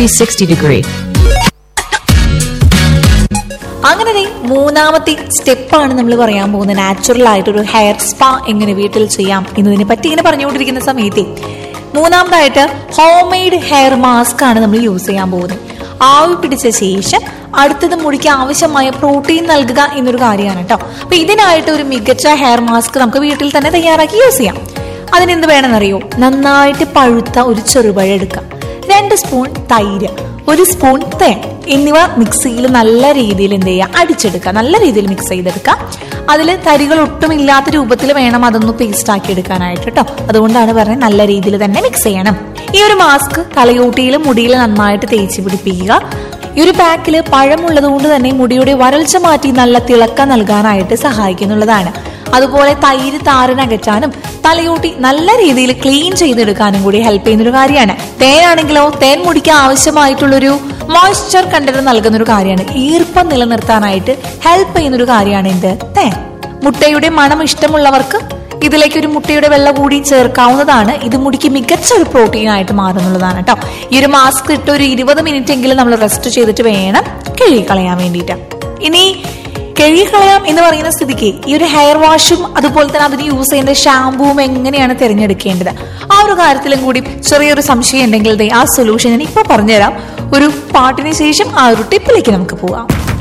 360 degree. അങ്ങനെ മൂന്നാമത്തെ സ്റ്റെപ്പാണ് നമ്മൾ പറയാൻ പോകുന്നത്. നാച്ചുറൽ ആയിട്ടൊരു ഹെയർ സ്പാ എങ്ങനെ വീട്ടിൽ ചെയ്യാം എന്നതിനെ പറ്റി ഇങ്ങനെ പറഞ്ഞുകൊണ്ടിരിക്കുന്ന സമയത്ത് മൂന്നാമതായിട്ട് ഹോം മെയ്ഡ് ഹെയർ മാസ്ക് ആണ് നമ്മൾ യൂസ് ചെയ്യാൻ പോകുന്നത്. ആവി പിടിച്ച ശേഷം അടുത്തത് മുടിക്ക് ആവശ്യമായ പ്രോട്ടീൻ നൽകുക എന്നൊരു കാര്യമാണ് കേട്ടോ. അപ്പൊ ഇതിനായിട്ട് ഒരു മികച്ച ഹെയർ മാസ്ക് നമുക്ക് വീട്ടിൽ തന്നെ തയ്യാറാക്കി യൂസ് ചെയ്യാം. അതിനെന്ത് വേണമെന്നറിയോ? നന്നായിട്ട് പഴുത്ത ഒരു ചെറുപഴം എടുക്കാം, 2 സ്പൂൺ തൈര്, 1 സ്പൂൺ തേൻ എന്നിവ മിക്സിയിൽ നല്ല രീതിയിൽ എന്ത് ചെയ്യുക, അടിച്ചെടുക്കുക. നല്ല രീതിയിൽ മിക്സ് ചെയ്തെടുക്കുക. അതിൽ തരികൾ ഒട്ടും ഇല്ലാത്ത രൂപത്തിൽ വേണം അതൊന്ന് പേസ്റ്റ് ആക്കി എടുക്കാനായിട്ട് കേട്ടോ. അതുകൊണ്ടാണ് പറഞ്ഞത് നല്ല രീതിയിൽ തന്നെ മിക്സ് ചെയ്യണം. ഈ ഒരു മാസ്ക് തലയോട്ടിയിലും മുടിയിൽ നന്നായിട്ട് തേച്ച് പിടിപ്പിക്കുക. ഈ ഒരു പാക്കിൽ പഴമുള്ളത് കൊണ്ട് തന്നെ മുടിയുടെ വരൾച്ച മാറ്റി നല്ല തിളക്കം നൽകാനായിട്ട് സഹായിക്കുന്നുള്ളതാണ്. അതുപോലെ തൈര് താരനകറ്റാനും തലയോട്ടി നല്ല രീതിയിൽ ക്ലീൻ ചെയ്തെടുക്കാനും കൂടി ഹെൽപ്പ് ചെയ്യുന്ന ഒരു കാര്യമാണ്. തേനാണെങ്കിലോ തേൻ മുടിക്ക് ആവശ്യമായിട്ടുള്ളൊരു മോയ്സ്ചർ കണ്ടന്റ് നൽകുന്ന ഒരു കാര്യമാണ്. ഈർപ്പം നിലനിർത്താനായിട്ട് ഹെൽപ്പ് ചെയ്യുന്ന ഒരു കാര്യമാണ് എന്ത്? തേൻ. മുട്ടയുടെ മണം ഇഷ്ടമുള്ളവർക്ക് ഇതിലേക്ക് ഒരു മുട്ടയുടെ വെള്ള കൂടി ചേർക്കാവുന്നതാണ്. ഇത് മുടിക്ക് മികച്ച ഒരു പ്രോട്ടീൻ ആയിട്ട് മാറുന്നുള്ളതാണ് കേട്ടോ. ഈ ഒരു മാസ്ക് ഇട്ട് ഒരു 20 മിനിറ്റ് എങ്കിലും നമ്മൾ റെസ്റ്റ് ചെയ്തിട്ട് വേണം കഴുകിക്കളയാൻ വേണ്ടിയിട്ട്. ഇനി കഴുകിക്കളയാം എന്ന് പറയുന്ന സ്ഥിതിക്ക് ഈ ഒരു ഹെയർ വാഷും അതുപോലെ തന്നെ അതിന് യൂസ് ചെയ്യുന്ന ഷാമ്പൂവും എങ്ങനെയാണ് തിരഞ്ഞെടുക്കേണ്ടത്, ആ ഒരു കാര്യത്തിലും കൂടി ചെറിയൊരു സംശയം ഉണ്ടെങ്കിൽ ആ സൊല്യൂഷൻ ഞാൻ ഇപ്പൊ പറഞ്ഞുതരാം. ഒരു പാട്ടിന് ശേഷം ആ ഒരു ടിപ്പിലേക്ക് നമുക്ക് പോവാം.